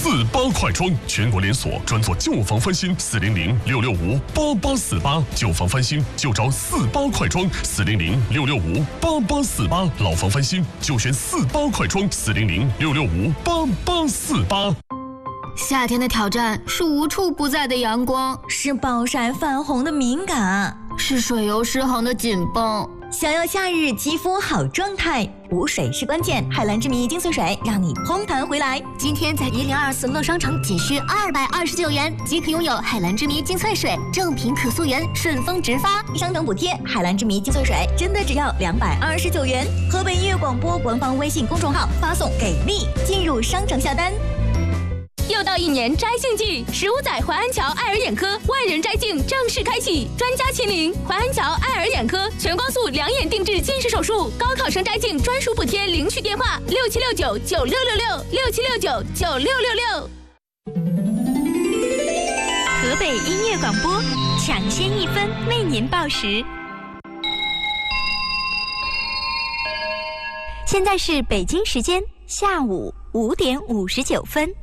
48快装，全国连锁，专做旧房翻新，400-665-8848，旧房翻新就找48快装，400-665-8848，老房翻新就选48快装，400-665-8848。 夏天的挑战是无处不在的阳光， 是暴晒泛红的敏感， 是水油失衡的紧绷。 想要夏日肌肤好状态，补水是关键。海蓝之谜精粹水让你嘭弹回来。 今天在1024乐商城仅需229元即可拥有海蓝之谜精粹水，正品可溯源，顺丰直发， 商城补贴。海蓝之谜精粹水真的只要229元。河北音乐广播官方微信公众号发送给力进入商城下单。 又到一年摘杏季，15载淮安桥爱尔眼科万人摘镜正式开启，专家亲临，淮安桥爱尔眼科全光速两眼定制近视手术，高考生摘镜专属补贴，领取电话67699666，67699666。 河北音乐广播，抢先1分为您报时。现在是北京时间下午5点59分。